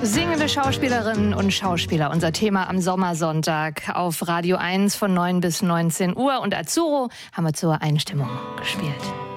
Singende Schauspielerinnen und Schauspieler, unser Thema am Sommersonntag auf Radio 1 von 9 bis 19 Uhr. Und Azzurro haben wir zur Einstimmung gespielt.